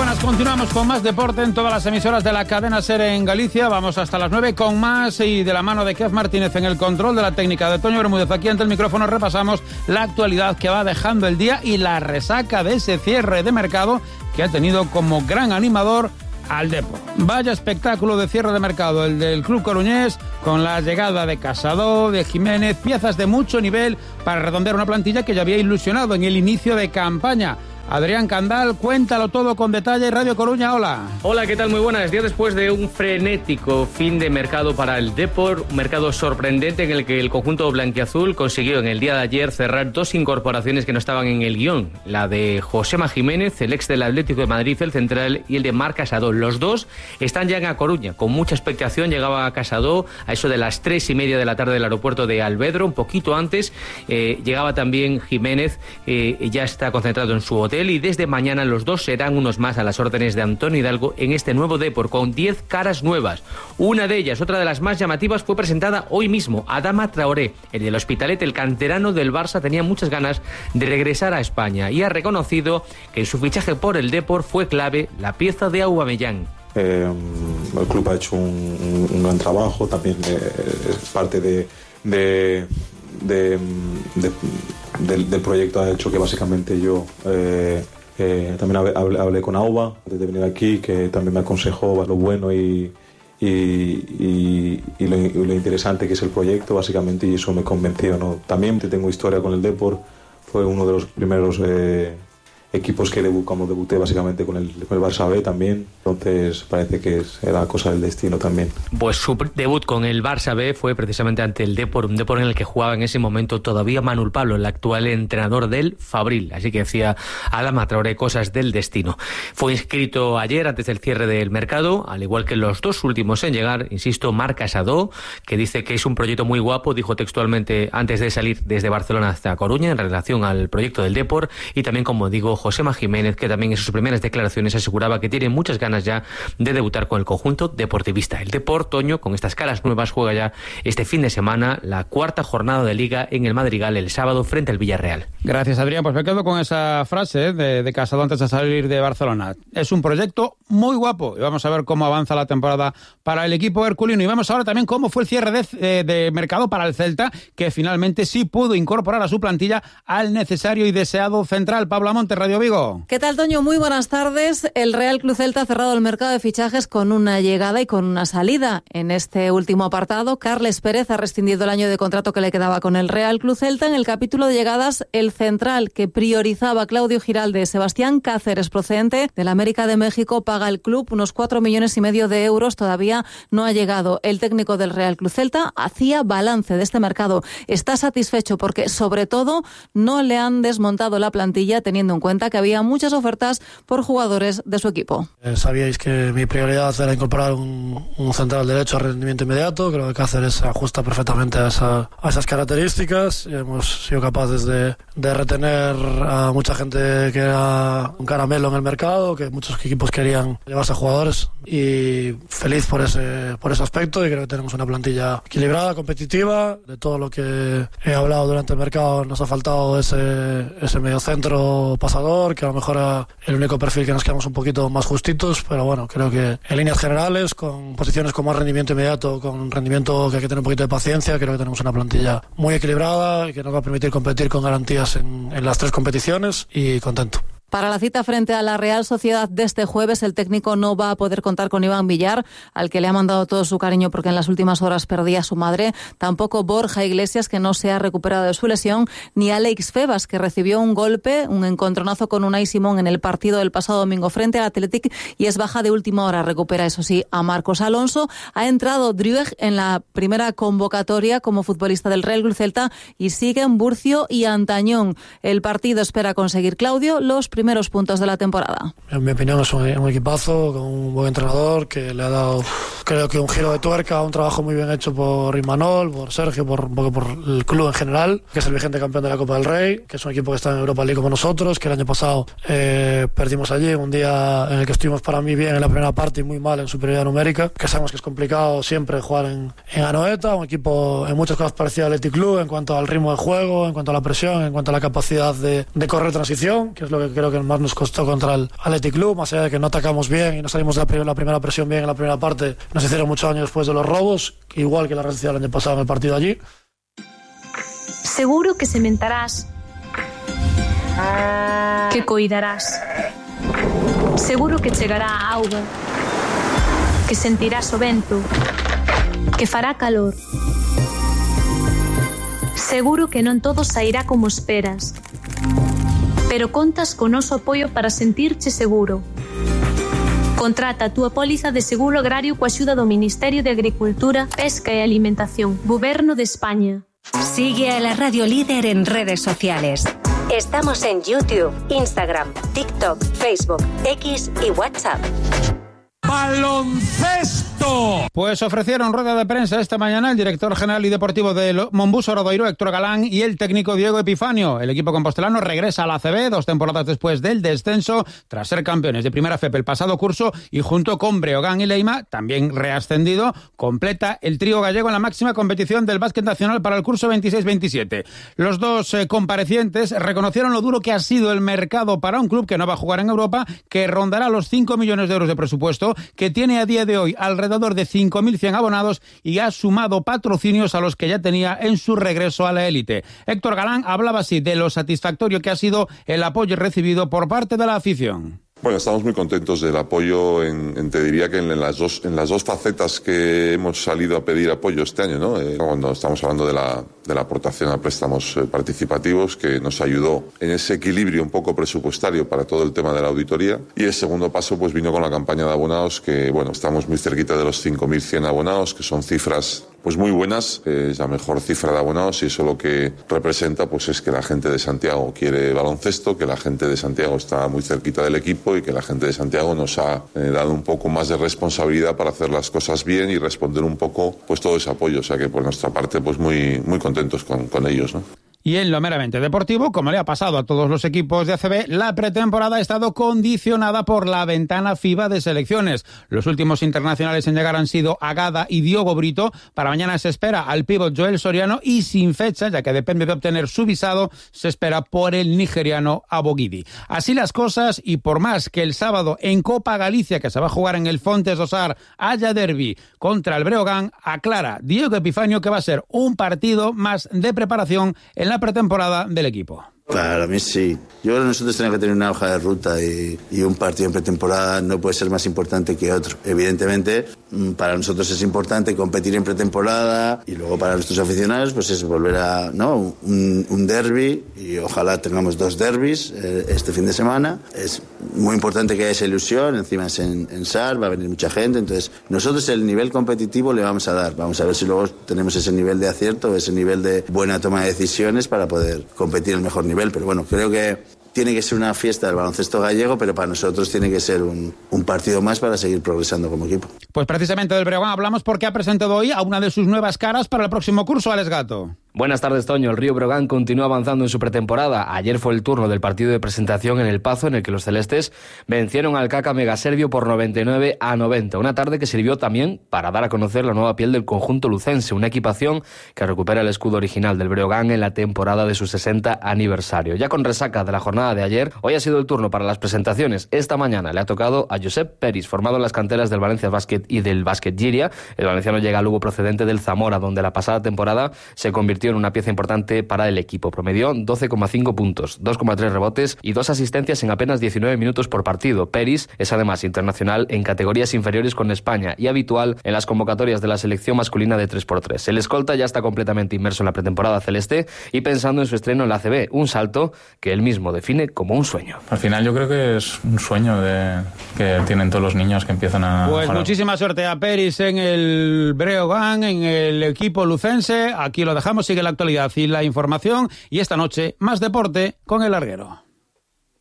buenas, continuamos con más deporte en todas las emisoras de la cadena SER en Galicia. Vamos hasta las 9 con más y de la mano de Kev Martínez en el control de la técnica, de Toño Bermúdez aquí ante el micrófono. Repasamos la actualidad que va dejando el día y la resaca de ese cierre de mercado que ha tenido como gran animador al Depor. Vaya espectáculo de cierre de mercado el del club coruñés, con la llegada de Casado, de Jiménez, piezas de mucho nivel para redondear una plantilla que ya había ilusionado en el inicio de campaña. Adrián Candal, cuéntalo todo con detalle. Radio Coruña, hola. Hola, ¿qué tal? Muy buenas. Días después de un frenético fin de mercado para el Depor, un mercado sorprendente en el que el conjunto blanquiazul consiguió en el día de ayer cerrar dos incorporaciones que no estaban en el guión. La de Josema Jiménez, el ex del Atlético de Madrid, el central, y el de Marc Casado. Los dos están ya en A Coruña, con mucha expectación. Llegaba Casado a eso de las 3:30 de la tarde del aeropuerto de Alvedro, un poquito antes. Llegaba también Jiménez, ya está concentrado en su hotel. Y desde mañana los dos serán unos más a las órdenes de Antonio Hidalgo en este nuevo Depor, con 10 caras nuevas. Una de ellas, otra de las más llamativas, fue presentada hoy mismo. Adama Traoré, el del Hospitalet, el canterano del Barça, tenía muchas ganas de regresar a España y ha reconocido que en su fichaje por el Depor fue clave la pieza de Aubameyang. El club ha hecho un gran trabajo, también es parte del proyecto. Ha hecho que básicamente yo también hablé con Auba antes de venir aquí, que también me aconsejó lo bueno y lo interesante que es el proyecto, básicamente, y eso me convenció, ¿no? También tengo historia con el Depor, fue uno de los primeros equipos que cuando debuté básicamente con el Barça B también, entonces parece que era cosa del destino también. Pues su debut con el Barça B fue precisamente ante el Depor, un Depor en el que jugaba en ese momento todavía Manuel Pablo, el actual entrenador del Fabril, así que decía Adama Traoré, cosas del destino. Fue inscrito ayer antes del cierre del mercado, al igual que los dos últimos en llegar, insisto, Marc Casado, que dice que es un proyecto muy guapo, dijo textualmente antes de salir desde Barcelona hasta Coruña en relación al proyecto del Depor, y también, como digo, Josema Jiménez, que también en sus primeras declaraciones aseguraba que tiene muchas ganas ya de debutar con el conjunto deportivista. El Depor, Toño, con estas caras nuevas, juega ya este fin de semana la cuarta jornada de Liga en el Madrigal el sábado frente al Villarreal. Gracias, Adrián. Pues me quedo con esa frase de Casado antes de salir de Barcelona. Es un proyecto muy guapo y vamos a ver cómo avanza la temporada para el equipo herculino. Y vemos ahora también cómo fue el cierre de mercado para el Celta, que finalmente sí pudo incorporar a su plantilla al necesario y deseado central. Pablo Amonte, Radio Vigo. ¿Qué tal, Toño? Muy buenas tardes. El Real Club Celta ha cerrado el mercado de fichajes con una llegada y con una salida. En este último apartado, Carles Pérez ha rescindido el año de contrato que le quedaba con el Real Club Celta. En el capítulo de llegadas, el central que priorizaba Claudio Giralde, Sebastián Cáceres, procedente del América de México, paga al club unos 4,5 millones de euros. Todavía no ha llegado. El técnico del Real Club Celta hacía balance de este mercado. Está satisfecho porque, sobre todo, no le han desmontado la plantilla, teniendo en cuenta que había muchas ofertas por jugadores de su equipo. Sabíais que mi prioridad era incorporar un central derecho a rendimiento inmediato. Creo que Cáceres se ajusta perfectamente a esas características. Hemos sido capaces de retener a mucha gente que era un caramelo en el mercado, que muchos equipos querían llevarse a jugadores, y feliz por ese aspecto, y creo que tenemos una plantilla equilibrada, competitiva. De todo lo que he hablado durante el mercado, nos ha faltado ese mediocentro pasador, que a lo mejor era el único perfil que nos quedamos un poquito más justitos, pero bueno, creo que en líneas generales, con posiciones con más rendimiento inmediato, con rendimiento que hay que tener un poquito de paciencia, creo que tenemos una plantilla muy equilibrada y que nos va a permitir competir con garantías en las tres competiciones, y contento. Para la cita frente a la Real Sociedad de este jueves, el técnico no va a poder contar con Iván Villar, al que le ha mandado todo su cariño porque en las últimas horas perdía a su madre. Tampoco Borja Iglesias, que no se ha recuperado de su lesión, ni Alex Febas, que recibió un golpe, un encontronazo con Unai Simón en el partido del pasado domingo frente al Athletic y es baja de última hora. Recupera, eso sí, a Marcos Alonso. Ha entrado Drueg en la primera convocatoria como futbolista del Real Club Celta y siguen Burcio y Antañón. El partido espera conseguir, Claudio, los primeros puntos de la temporada. En mi opinión es un equipazo con un buen entrenador que le ha dado, creo que, un giro de tuerca, un trabajo muy bien hecho por Imanol, por Sergio, un poco por el club en general, que es el vigente campeón de la Copa del Rey, que es un equipo que está en Europa League como nosotros, que el año pasado perdimos allí, un día en el que estuvimos para mí bien en la primera parte y muy mal en superioridad numérica, que sabemos que es complicado siempre jugar en Anoeta, un equipo en muchas cosas parecido al Athletic Club en cuanto al ritmo de juego, en cuanto a la presión, en cuanto a la capacidad de correr transición, que es lo que creo creo que más nos costó contra el Athletic Club, más allá de que no atacamos bien y no salimos de la primera presión bien en la primera parte, nos hicieron mucho daño después de los robos, igual que la resistencia del año pasado en el partido allí. Seguro que sementarás, que coidarás, seguro que chegará a auga, que sentirás o vento, que fará calor. Seguro que non todo sairá como esperas, pero contas con noso apoio para sentirche seguro. Contrata a túa póliza de seguro agrario coa axuda do Ministerio de Agricultura, Pesca e Alimentación, Goberno de España. Sigue a la Radio Líder en redes sociales. Estamos en YouTube, Instagram, TikTok, Facebook, X y WhatsApp. ¡Baloncesto! Pues ofrecieron rueda de prensa esta mañana el director general y deportivo del Monbus Obradoiro, Héctor Galán, y el técnico Diego Epifanio. El equipo compostelano regresa a la ACB 2 temporadas después del descenso, tras ser campeones de Primera FEP el pasado curso, y junto con Breogán y Leima, también reascendido, completa el trío gallego en la máxima competición del básquet nacional para el curso 26-27. Los dos comparecientes reconocieron lo duro que ha sido el mercado para un club que no va a jugar en Europa, que rondará los 5 millones de euros de presupuesto, que tiene a día de hoy alrededor de 5.100 abonados y ha sumado patrocinios a los que ya tenía en su regreso a la élite. Héctor Galán hablaba así de lo satisfactorio que ha sido el apoyo recibido por parte de la afición. Bueno, estamos muy contentos del apoyo, te diría que en las dos facetas que hemos salido a pedir apoyo este año, ¿no? Cuando estamos hablando de la aportación a préstamos participativos, que nos ayudó en ese equilibrio un poco presupuestario para todo el tema de la auditoría. Y el segundo paso pues vino con la campaña de abonados, que bueno, estamos muy cerquita de los 5.100 abonados, que son cifras pues muy buenas, es la mejor cifra de abonados, y eso lo que representa pues es que la gente de Santiago quiere baloncesto, que la gente de Santiago está muy cerquita del equipo y que la gente de Santiago nos ha dado un poco más de responsabilidad para hacer las cosas bien y responder un poco pues todo ese apoyo, o sea que por nuestra parte pues muy contentos con ellos, ¿no? Y en lo meramente deportivo, como le ha pasado a todos los equipos de ACB, la pretemporada ha estado condicionada por la ventana FIBA de selecciones. Los últimos internacionales en llegar han sido Agada y Diogo Brito. Para mañana se espera al pívot Joel Soriano y sin fecha, ya que depende de obtener su visado, se espera por el nigeriano Abogidi. Así las cosas, y por más que el sábado en Copa Galicia, que se va a jugar en el Fontes do Sar, haya derbi contra el Breogán, aclara Diego Epifanio que va a ser un partido más de preparación en la pretemporada del equipo. Para mí sí. Yo creo que nosotros tenemos que tener una hoja de ruta y un partido en pretemporada no puede ser más importante que otro. Evidentemente, para nosotros es importante competir en pretemporada y luego para nuestros aficionados pues es volver a un derbi, y ojalá tengamos 2 derbis este fin de semana. Es muy importante que haya esa ilusión, encima es en SAR, va a venir mucha gente, entonces nosotros el nivel competitivo le vamos a dar. Vamos a ver si luego tenemos ese nivel de acierto, ese nivel de buena toma de decisiones para poder competir en el mejor nivel. Pero bueno, creo que tiene que ser una fiesta del baloncesto gallego, pero para nosotros tiene que ser un partido más para seguir progresando como equipo. Pues precisamente del Breogán hablamos porque ha presentado hoy a una de sus nuevas caras para el próximo curso, Alex Gato. Buenas tardes, Toño. El Río Breogán continúa avanzando en su pretemporada. Ayer fue el turno del partido de presentación en El Pazo, en el que los celestes vencieron al Caca Megaserbio por 99-90. Una tarde que sirvió también para dar a conocer la nueva piel del conjunto lucense, una equipación que recupera el escudo original del Breogán en la temporada de su 60 aniversario. Ya con resaca de la jornada de ayer, hoy ha sido el turno para las presentaciones. Esta mañana le ha tocado a Josep Peris, formado en las canteras del Valencia Basket y del Basket Giria. El valenciano llega a Lugo procedente del Zamora, donde la pasada temporada se convirtió en una pieza importante para el equipo. Promedió 12,5 puntos, 2,3 rebotes y 2 asistencias en apenas 19 minutos por partido. Peris es además internacional en categorías inferiores con España y habitual en las convocatorias de la selección masculina de 3x3. El escolta ya está completamente inmerso en la pretemporada celeste y pensando en su estreno en la ACB, un salto que él mismo define como un sueño. Al final yo creo que es un sueño que tienen todos los niños que empiezan a... Pues muchísima suerte a Peris en el Breogán, en el equipo lucense. Aquí lo dejamos, sigue la actualidad y la información, y esta noche más deporte con El Larguero.